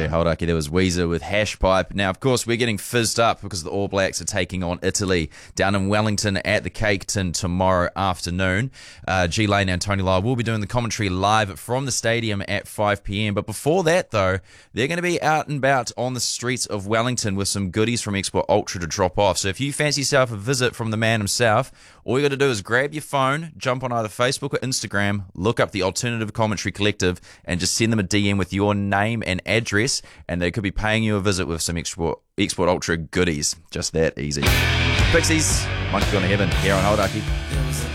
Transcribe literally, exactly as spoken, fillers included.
Yeah, Hauraki, there was Weezer with Hash Pipe. Now, of course, we're getting fizzed up because the All Blacks are taking on Italy down in Wellington at the Cake Tin tomorrow afternoon. Uh, G Lane and Tony Lyle will be doing the commentary live from the stadium at five p.m. But before that, though, they're going to be out and about on the streets of Wellington with some goodies from Export Ultra to drop off. So if you fancy yourself a visit from the man himself, all you got to do is grab your phone, jump on either Facebook or Instagram, look up the Alternative Commentary Collective, and just send them a D M with your name and address, and they could be paying you a visit with some Export, Export Ultra goodies. Just that easy. Pixies, Monkey Gone to Heaven, here on Hauraki.